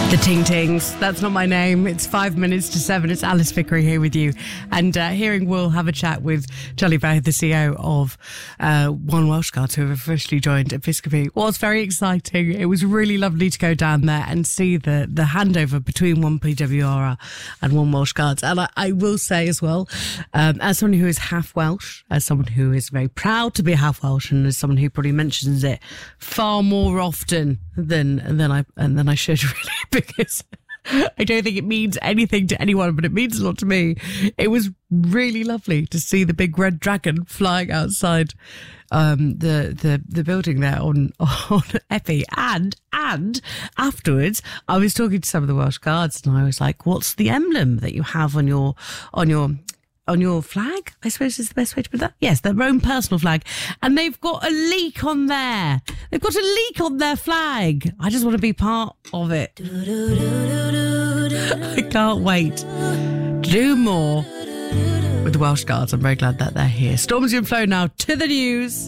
The Ting Tings. That's not my name. It's 5 minutes to 7. It's Alice Vickery here with you. And hearing we'll have a chat with Charlie Bow, the CEO of One Welsh Guards, who have officially joined Episcopi, was very exciting. It was really lovely to go down there and see the handover between One PWR and One Welsh Guards. And I will say as well, as someone who is half Welsh, as someone who is very proud to be half Welsh, and as someone who probably mentions it far more often than I should really, because I don't think it means anything to anyone, but it means a lot to me. It was really lovely to see the big red dragon flying outside the building there on Epi, and afterwards I was talking to some of the Welsh Guards and I was like, what's the emblem that you have on your flag, I suppose is the best way to put that. Yes, their own personal flag. And they've got a leak on there. They've got a leak on their flag. I just want to be part of it. I can't wait to do more with the Welsh Guards. I'm very glad that they're here. Stormzy and Flo now to the news.